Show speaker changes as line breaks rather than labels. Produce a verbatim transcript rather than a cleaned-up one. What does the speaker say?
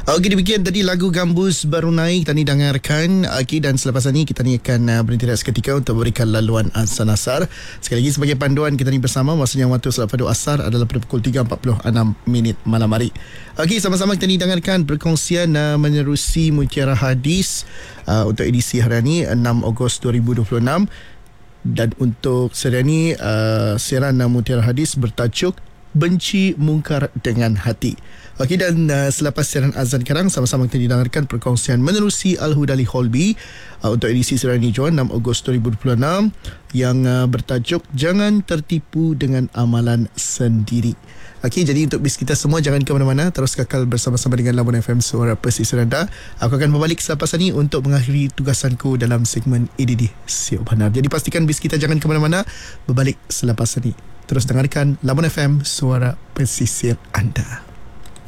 Okey, demikian tadi lagu Gambus baru naik tadi dengarkan. Okey, dan selepas ini kita ni akan uh, berhenti seketika untuk berikan laluan azan asar. Sekali lagi sebagai panduan kita ni bersama, maksudnya waktu solat fardu asar adalah pada pukul tiga empat puluh enam minit malam hari. Okey, sama-sama kita ni dengarkan perkongsian uh, menerusi Mutiara Hadis uh, untuk edisi hari ini enam Ogos dua ribu dua puluh enam. Dan untuk serial ni uh, siaran uh, Mutiara Hadis bertajuk Benci Mungkar Dengan Hati. Okey, dan uh, selepas siaran azan sekarang sama-sama kita didengarkan perkongsian menerusi Al-Hudali Holby uh, untuk edisi siaran ini John enam Ogos dua ribu dua puluh enam yang uh, bertajuk Jangan Tertipu Dengan Amalan Sendiri. Okey, jadi untuk bis kita semua jangan ke mana-mana, terus kekal bersama-sama dengan Labuan F M Suara Pesisir Anda. Aku akan berbalik selepas ini untuk mengakhiri tugasanku dalam segmen E D D Siok Benar. Jadi pastikan bis kita jangan ke mana-mana, berbalik selepas ini. Terus dengarkan Labuan F M Suara Pesisir Anda.